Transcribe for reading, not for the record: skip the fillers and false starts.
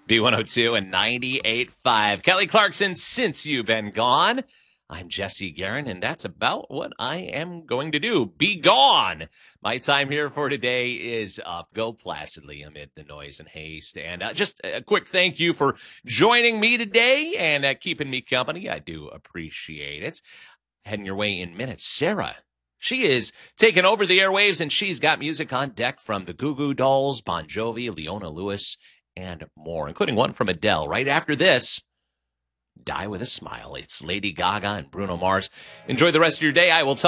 B102 and 98.5. Kelly Clarkson, Since You've Been Gone. I'm Jesse Guerin, and that's about what I am going to do. Be gone! My time here for today is up. Go placidly amid the noise and haste. And just a quick thank you for joining me today and keeping me company. I do appreciate it. Heading your way in minutes, Sarah. She is taking over the airwaves, and she's got music on deck from the Goo Goo Dolls, Bon Jovi, Leona Lewis, and more, including one from Adele. Right after this, Die With a Smile. It's Lady Gaga and Bruno Mars. Enjoy the rest of your day. I will talk